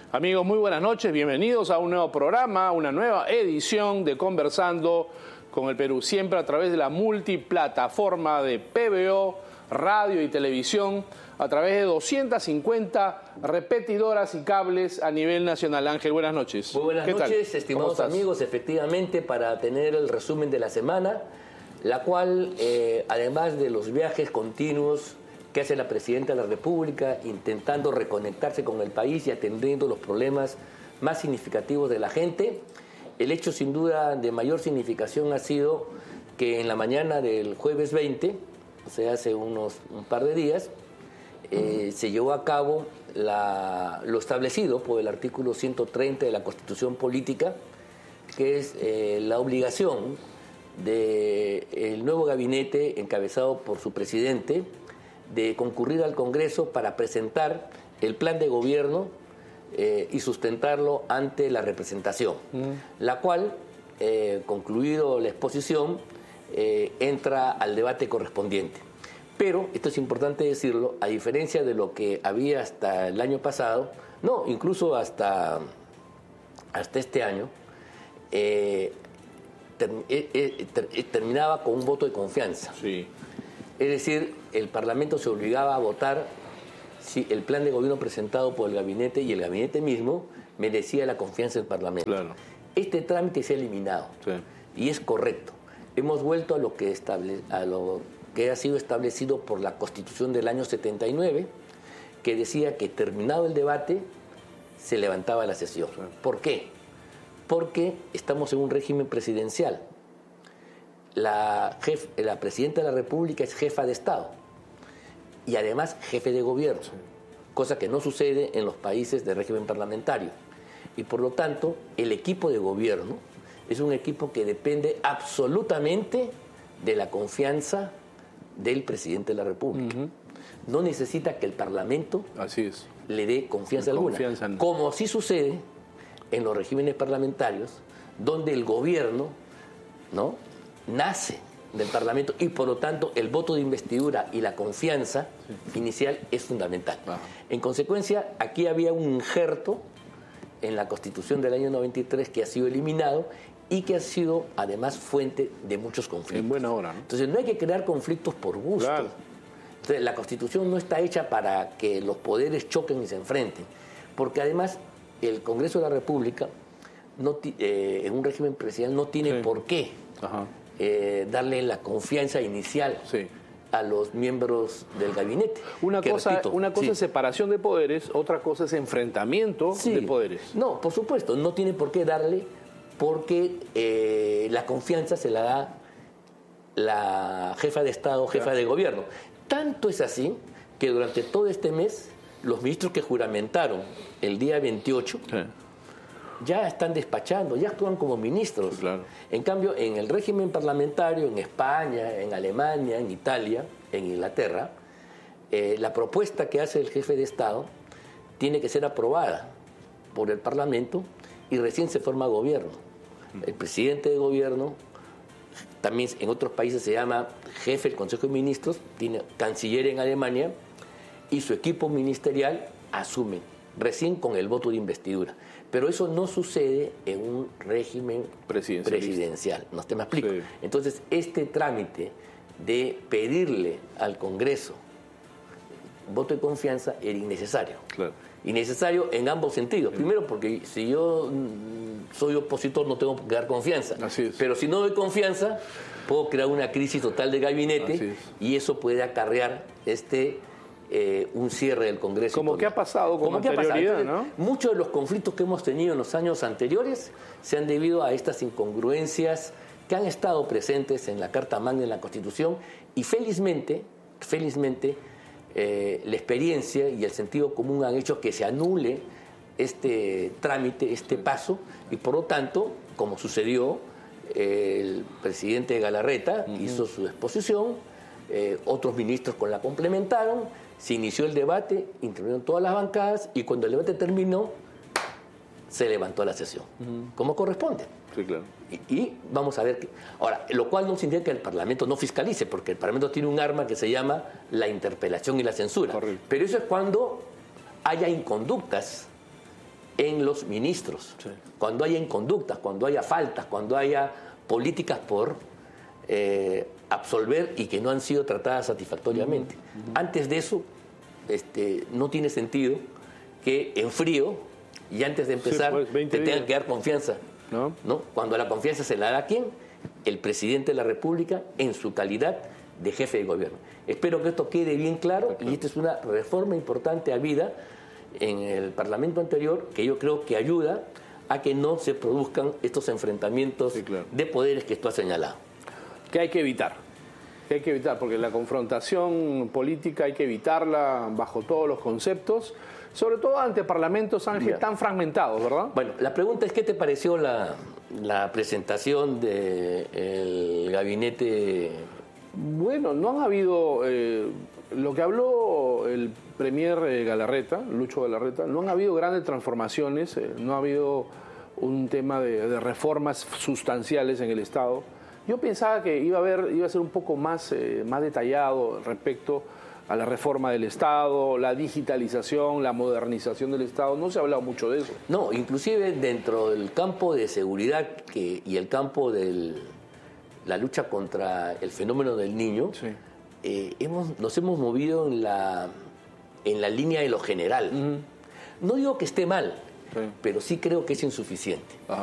Amigos, muy buenas noches, bienvenidos a un nuevo programa, una nueva edición de Conversando con el Perú, siempre a través de la multiplataforma de PBO, radio y televisión, a través de 250 repetidoras y cables a nivel nacional. Ángel, buenas noches. Muy buenas noches, estimados amigos, efectivamente, para tener el resumen de la semana, la cual, además de los viajes continuos que hace la Presidenta de la República, intentando reconectarse con el país y atendiendo los problemas más significativos de la gente, el hecho sin duda de mayor significación ha sido que en la mañana del jueves 20, o sea, hace un par de días, se llevó a cabo lo establecido por el artículo 130 de la Constitución Política, que es la obligación del nuevo gabinete encabezado por su presidente de concurrir al Congreso para presentar el plan de gobierno y sustentarlo ante la representación, la cual, concluido la exposición, entra al debate correspondiente. Pero, esto es importante decirlo, a diferencia de lo que había hasta el año pasado, no, incluso hasta este año, terminaba con un voto de confianza. Sí. Es decir, el Parlamento se obligaba a votar si el plan de gobierno presentado por el gabinete y el gabinete mismo merecía la confianza del Parlamento. Claro. Este trámite se ha eliminado, sí, y es correcto. Hemos vuelto a lo que ha sido establecido por la Constitución del año 79, que decía que terminado el debate se levantaba la sesión. Sí. ¿Por qué? Porque estamos en un régimen presidencial. La Presidenta de la República es jefa de Estado y además jefe de gobierno, sí, cosa que no sucede en los países de régimen parlamentario. Y por lo tanto, el equipo de gobierno es un equipo que depende absolutamente de la confianza del Presidente de la República. No necesita que el Parlamento le dé confianza alguna, no, como sí sucede en los regímenes parlamentarios, donde el gobierno, ¿no?, nace del Parlamento y por lo tanto el voto de investidura y la confianza inicial es fundamental. En consecuencia, aquí había un injerto en la Constitución del año 93 que ha sido eliminado y que ha sido además fuente de muchos conflictos. En buena hora, ¿no? Entonces no hay que crear conflictos por gusto. Claro. Entonces, la Constitución no está hecha para que los poderes choquen y se enfrenten, porque además el Congreso de la República en un régimen presidencial no tiene por qué darle la confianza inicial a los miembros del gabinete. Una cosa es separación de poderes, otra cosa es enfrentamiento de poderes. No, por supuesto, no tiene por qué darle, porque la confianza se la da la jefa de Estado, jefa de gobierno. Tanto es así que durante todo este mes los ministros que juramentaron el día 28 ya están despachando, ya actúan como ministros. Claro. En cambio, en el régimen parlamentario, en España, en Alemania, en Italia, en Inglaterra, la propuesta que hace el jefe de Estado tiene que ser aprobada por el Parlamento y recién se forma gobierno. El presidente de gobierno, también en otros países se llama jefe del Consejo de Ministros, tiene canciller en Alemania y su equipo ministerial asume recién con el voto de investidura. Pero eso no sucede en un régimen presidencial. ¿No te me explico? Sí. Entonces, este trámite de pedirle al Congreso voto de confianza era innecesario. Claro. Innecesario en ambos sentidos. Primero, porque si yo soy opositor no tengo que dar confianza. Pero si no doy confianza, puedo crear una crisis total de gabinete y eso puede acarrear un cierre del Congreso. Como que ha pasado con anterioridad, ¿no? Muchos de los conflictos que hemos tenido en los años anteriores se han debido a estas incongruencias que han estado presentes en la Carta Magna y en la Constitución y felizmente la experiencia y el sentido común han hecho que se anule este trámite, este paso y por lo tanto, como sucedió, el presidente Galarreta hizo su exposición, otros ministros la complementaron. Se inició el debate, intervinieron todas las bancadas y cuando el debate terminó, se levantó la sesión, como corresponde. Sí, claro. Y vamos a ver. Ahora, lo cual no significa que el Parlamento no fiscalice, porque el Parlamento tiene un arma que se llama la interpelación y la censura. Correcto. Pero eso es cuando haya inconductas en los ministros. Sí. Cuando haya inconductas, cuando haya faltas, cuando haya políticas por absolver y que no han sido tratadas satisfactoriamente. Antes de eso, no tiene sentido que en frío y antes de empezar pues, te tengan que dar confianza. ¿No? ¿No? Cuando la confianza se la da a ¿quién? El presidente de la República en su calidad de jefe de gobierno. Espero que esto quede bien claro y esta es una reforma importante a vida en el Parlamento anterior que yo creo que ayuda a que no se produzcan estos enfrentamientos de poderes que esto ha señalado. Que hay que evitar. Que hay que evitar, porque la confrontación política hay que evitarla bajo todos los conceptos, sobre todo ante parlamentos, Ángel, tan fragmentados, ¿verdad? Bueno, la pregunta es, ¿qué te pareció la presentación del gabinete? Bueno, no han habido... lo que habló el premier Galarreta, Lucho Galarreta, no han habido grandes transformaciones, no ha habido un tema de reformas sustanciales en el Estado. Yo pensaba que iba a ser un poco más detallado respecto a la reforma del Estado, la digitalización, la modernización del Estado. No se ha hablado mucho de eso. No, inclusive dentro del campo de seguridad y el campo de la lucha contra el fenómeno del niño, Sí. nos hemos movido en la línea de lo general. No digo que esté mal, pero sí creo que es insuficiente. Ajá.